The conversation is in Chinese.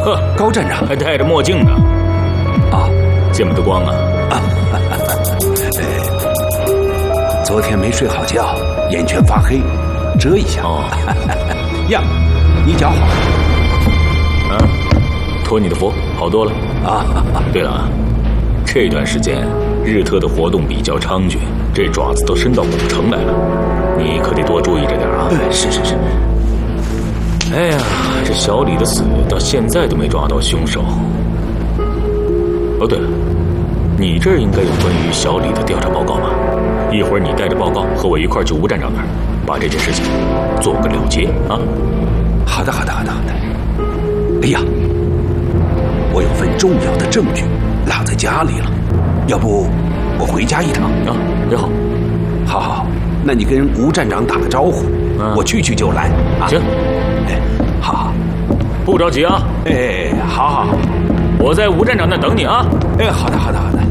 呵， 高站长还戴着墨镜呢。 啊， 见不得光啊！ 昨天没睡好觉，眼圈发黑，遮一下。 哦， 呀，你脚好啊，托你的福，好多了啊。 对了啊，这段时间日特的活动比较猖獗，这爪子都伸到古城来了，你可得多注意着点啊。 是。 哎呀，这小李的死到现在都没抓到凶手。哦，对了，你这儿应该有关于小李的调查报告吧？一会儿你带着报告和我一块儿去吴站长那儿，把这件事情做个了结啊！ 好的。哎呀，我有份重要的证据落在家里了，要不我回家一趟啊？也好， 好，那你跟吴站长打个招呼，我去就来啊。 行， 好， 不着急啊。 好， 我在吴站长那等你啊。 好的。